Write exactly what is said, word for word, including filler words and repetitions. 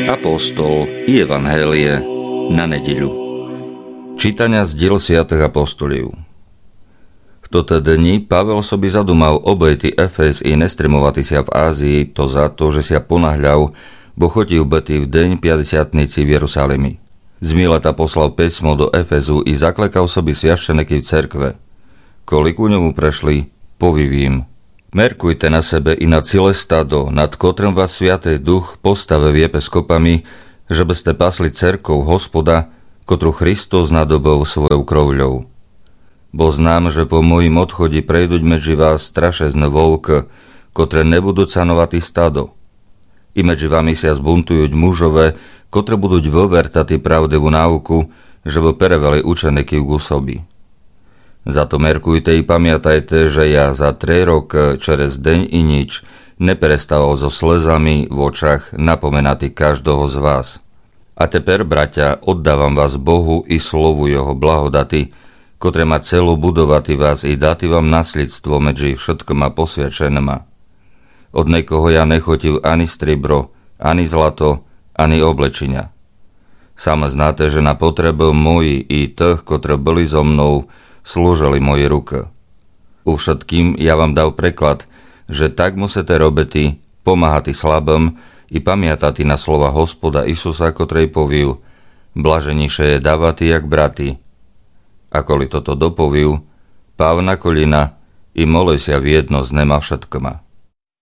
Apostol i Evanhélie na nedeľu. Čítania z diel svätých apostolів. V tote dni Pavel sobi zadumal obejti Efes i nestremovati sa v Ázii to za to, že sa ponahľal, bo chotil bety v deň piadesiatnici v Jerusalemi. Z Mileta poslal písmo do Efezu i zaklekal sobi sviašteneky v cerkve. Koli ku ňomu prešli, povivím. Merkujte na sebe i na celé stado, nad kotrem vás Sviatý Duch postave episkopami, že by ste pasli cerkov Hospoda, kotru Kristus nadobol svojou krovľou. Bo znám, že po mojim odchodi prejduť medzi vás strašezne volk, kotre nebudú canovati stado. I medzi vami sa zbuntujú mužové, kotre budú vovertati pravdivú náuku, že by perevali učeneky v gusobi. Za to merkujte i pamiatajte, že ja za tri rok čerez deň i nič neprestával so slezami v očach napomenati každého z vás. A teper, bratia, oddávam vás Bohu i slovu jeho blahodati, kotre ma celo budovati vás i dati vám nasledstvo medzi všetkoma posviačenema. Od nekoho ja nechotil ani stribro, ani zlato, ani oblečenia. Sam znáte, že na potrebu moji i tých, kotre byli so mnou, slúžili moje ruky. U všetkým ja vám dal preklad, že tak musíte robiti, pomáhati slabým i pamiatati na slova Hospoda Isusa, kotrej povil, blaženiše je dávati jak brati. A koli toto dopovil, páv na kolina i molil sa v jedno s nema všetkoma.